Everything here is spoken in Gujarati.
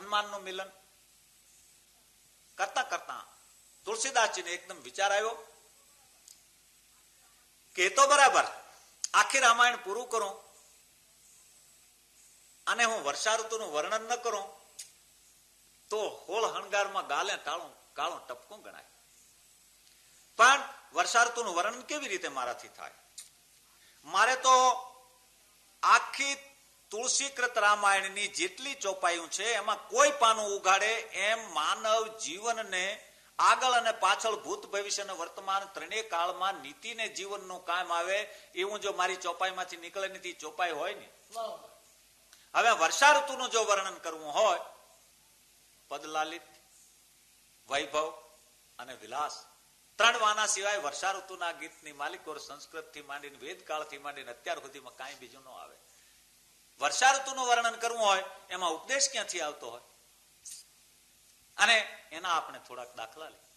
સન્માનનું મિલન કરતા કરતા તુલસીદાસજીને એકદમ વિચાર આવ્યો કે એ તો બરાબર, આખી રામાયણ પૂરું કરું અને હું વર્ષા ઋતુનું વર્ણન ન કરું તો હોળ હણગારમાં ગાલે ટાળું કાળું ટપકું ગણાય. પણ વર્ષા ઋતુનું વર્ણન કેવી રીતે મારાથી થાય? મારે તો આખી તુલસીકૃત રામાયણની જેટલી ચોપાઈઓ છે એમાં કોઈ પાનું ઉઘાડે એમ માનવ જીવનને આગળ અને પાછળ, ભૂત ભવિષ્ય અને વર્તમાન ત્રણેય કાળમાં નીતિને જીવનનું કામ આવે એવું જો મારી ચોપાઈમાંથી નીકળે નથી ચોપાઈ હોય ને. હવે વર્ષા ઋતુનું જો વર્ણન કરવું હોય, પદલાલિત, વૈભવ અને વિલાસ ત્રણ વાના સિવાય વર્ષા ઋતુના ગીતની માલિકો સંસ્કૃત થી માંડીને વેદકાળ થી માંડીને અત્યાર સુધીમાં કાંઈ બીજું ન આવે. વર્ષા ઋતુનું વર્ણન કરવું હોય એમાં ઉપદેશ ક્યાંથી આવતો હોય? અને એના આપણે થોડાક દાખલા લઈએ.